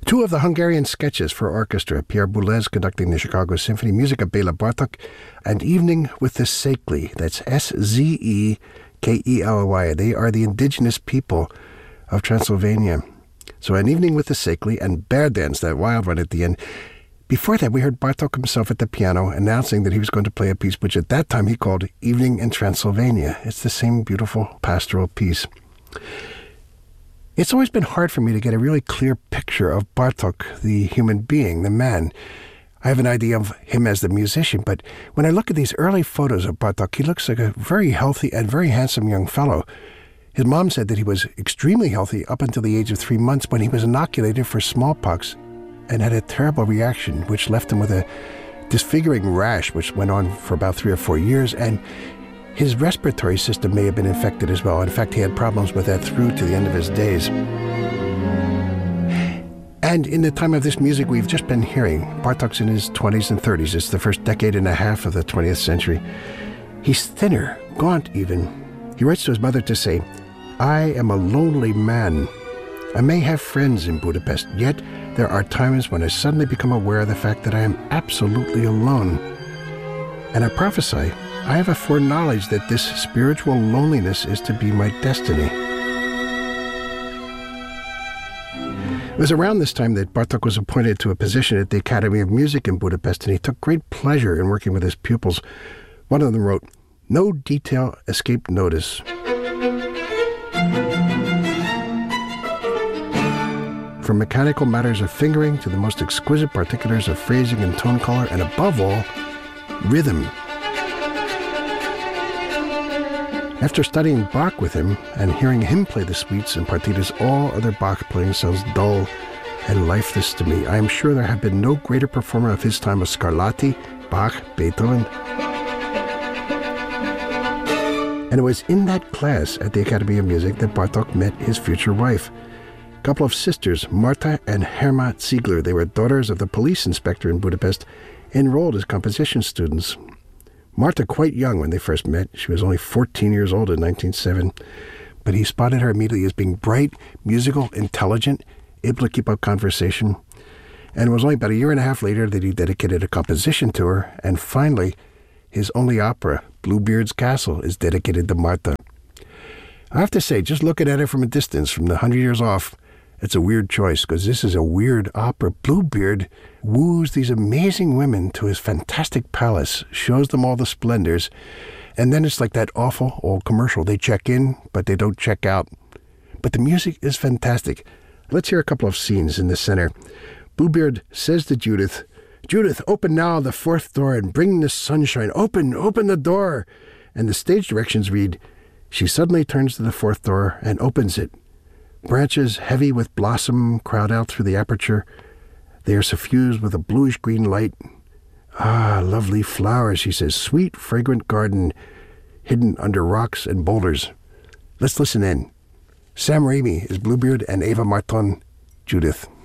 Two of the Hungarian sketches for orchestra, Pierre Boulez conducting the Chicago Symphony, music of Bela Bartok, and Evening with the Székely, that's Szekely. They are the indigenous people of Transylvania. So An Evening with the Székely and Bear Dance, that wild one at the end. Before that, we heard Bartok himself at the piano announcing that he was going to play a piece which at that time he called Evening in Transylvania. It's the same beautiful pastoral piece. It's always been hard for me to get a really clear picture of Bartok, the human being, the man. I have an idea of him as the musician, but when I look at these early photos of Bartok, he looks like a very healthy and very handsome young fellow. His mom said that he was extremely healthy up until the age of 3 months when he was inoculated for smallpox and had a terrible reaction, which left him with a disfiguring rash, which went on for about 3 or 4 years, and his respiratory system may have been infected as well. In fact, he had problems with that through to the end of his days. And in the time of this music we've just been hearing, Bartok's in his 20s and 30s. It's the first decade and a half of the 20th century. He's thinner, gaunt even. He writes to his mother to say, "I am a lonely man. I may have friends in Budapest, yet there are times when I suddenly become aware of the fact that I am absolutely alone. And I prophesy, I have a foreknowledge that this spiritual loneliness is to be my destiny." It was around this time that Bartok was appointed to a position at the Academy of Music in Budapest, and he took great pleasure in working with his pupils. One of them wrote, "No detail escaped notice. From mechanical matters of fingering to the most exquisite particulars of phrasing and tone color, and above all, rhythm." After studying Bach with him and hearing him play the suites and partitas, all other Bach playing sounds dull and lifeless to me. I am sure there have been no greater performer of his time of Scarlatti, Bach, Beethoven. And it was in that class at the Academy of Music that Bartok met his future wife. A couple of sisters, Marta and Herma Ziegler. They were daughters of the police inspector in Budapest, enrolled as composition students. Marta quite young when they first met. She was only 14 years old in 1907. But he spotted her immediately as being bright, musical, intelligent, able to keep up conversation. And it was only about a year and a half later that he dedicated a composition to her. And finally, his only opera, Bluebeard's Castle, is dedicated to Marta. I have to say, just looking at it from a distance, from the 100 years off, it's a weird choice, because this is a weird opera. Bluebeard woos these amazing women to his fantastic palace, shows them all the splendors, and then it's like that awful old commercial. They check in, but they don't check out. But the music is fantastic. Let's hear a couple of scenes in the center. Bluebeard says to Judith, "Judith, open now the fourth door and bring the sunshine. Open the door." And the stage directions read, "She suddenly turns to the fourth door and opens it. Branches heavy with blossom crowd out through the aperture. They are suffused with a bluish-green light. Ah, lovely flowers," she says, "sweet, fragrant garden hidden under rocks and boulders." Let's listen in. Sam Raimi is Bluebeard and Eva Marton, Judith.